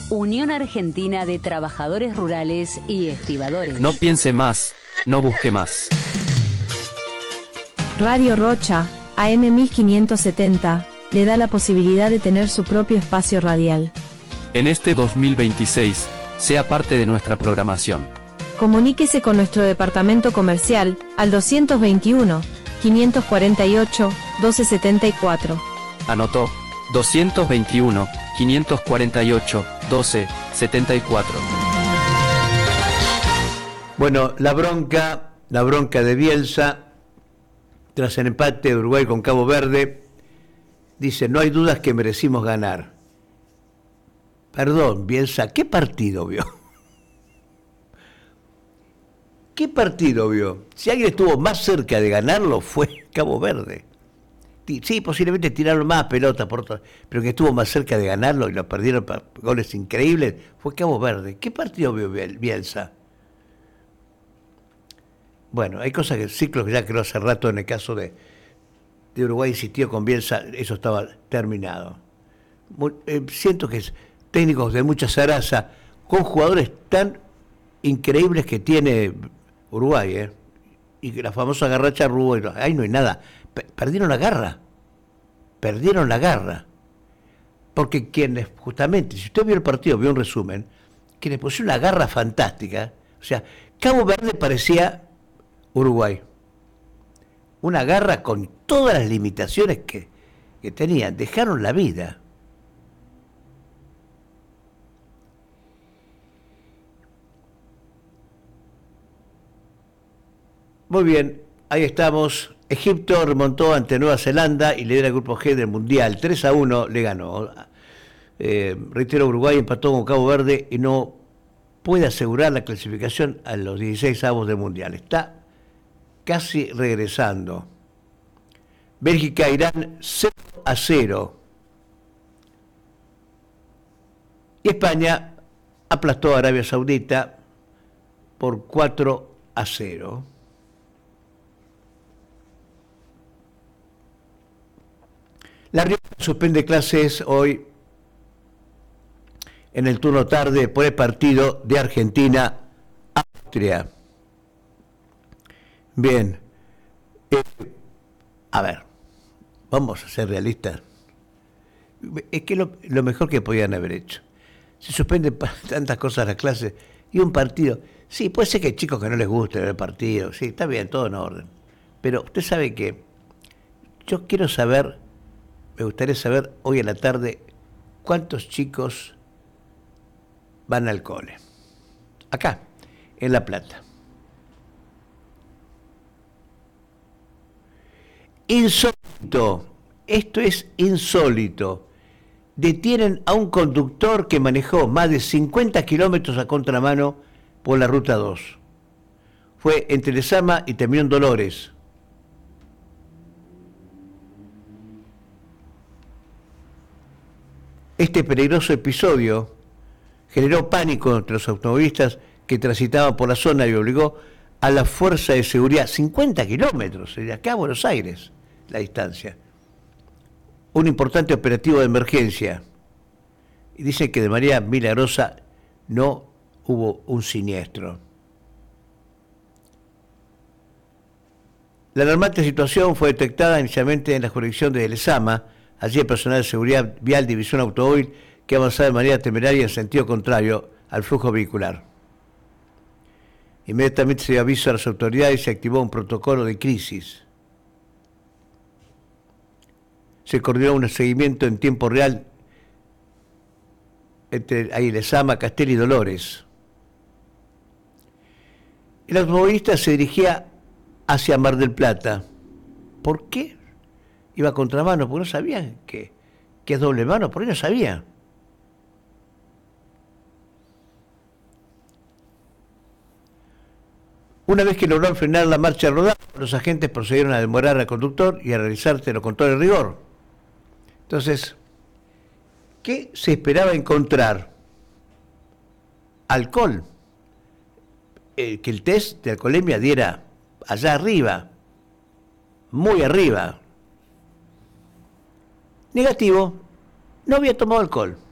Unión Argentina de Trabajadores Rurales y Estibadores. No piense más, no busque más. Radio Rocha, AM 1570, le da la posibilidad de tener su propio espacio radial. En este 2026, sea parte de nuestra programación. Comuníquese con nuestro departamento comercial al 221 548 1274. Anotó, 221 548 1274. Bueno, la bronca de Bielsa, tras el empate de Uruguay con Cabo Verde, dice, no hay dudas que merecimos ganar. Perdón, Bielsa, ¿qué partido vio? ¿Qué partido vio? Si alguien estuvo más cerca de ganarlo fue Cabo Verde. Sí, posiblemente tiraron más pelota, pero que estuvo más cerca de ganarlo y lo perdieron para goles increíbles fue Cabo Verde. ¿Qué partido vio Bielsa? Bueno, hay cosas que ciclos que ya creo hace rato en el caso de Uruguay insistió con Bielsa, eso estaba terminado. Siento que es técnicos de mucha zaraza, con jugadores tan increíbles que tiene Uruguay, y que la famosa garracha Rubio, ahí no hay nada. Perdieron la garra, porque quienes justamente, si usted vio el partido, vio un resumen, quienes pusieron una garra fantástica, o sea, Cabo Verde parecía Uruguay, una garra con todas las limitaciones que tenían, dejaron la vida. Muy bien, ahí estamos. Egipto remontó ante Nueva Zelanda y lidera el grupo G del Mundial. 3-1 le ganó. Reitero, Uruguay empató con Cabo Verde y no puede asegurar la clasificación a los 16avos del Mundial. Está casi regresando. Bélgica, Irán 0-0. Y España aplastó a Arabia Saudita por 4-0. La Rioja suspende clases hoy en el turno tarde por el partido de Argentina-Austria. Bien, a ver, vamos a ser realistas. Es que lo mejor que podían haber hecho. Se suspenden tantas cosas las clases y un partido. Sí, puede ser que hay chicos que no les guste ver el partido, sí, está bien, todo en orden. Pero usted sabe que yo quiero saber... Me gustaría saber hoy a la tarde cuántos chicos van al cole. Acá, en La Plata. Insólito. Esto es insólito. Detienen a un conductor que manejó más de 50 kilómetros a contramano por la Ruta 2. Fue entre Lezama y terminó en Dolores. Este peligroso episodio generó pánico entre los automovilistas que transitaban por la zona y obligó a la fuerza de seguridad, 50 kilómetros, de acá a Buenos Aires, la distancia. Un importante operativo de emergencia. Y dice que de manera milagrosa no hubo un siniestro. La alarmante situación fue detectada inicialmente en la jurisdicción de Lezama. Allí el personal de seguridad vial División Automóvil que avanzaba de manera temeraria en sentido contrario al flujo vehicular. Inmediatamente se dio aviso a las autoridades y se activó un protocolo de crisis. Se coordinó un seguimiento en tiempo real entre Lezama, Castel y Dolores. El automovilista se dirigía hacia Mar del Plata. ¿Por qué? Iba a contramano, porque no sabían que es doble mano, por ahí no sabía. Una vez que lograron frenar la marcha rodada, los agentes procedieron a demorar al conductor y a realizárselo con todo el rigor. Entonces, ¿qué se esperaba encontrar? Alcohol. Que el test de alcoholemia diera allá arriba, muy arriba. Negativo, no había tomado alcohol.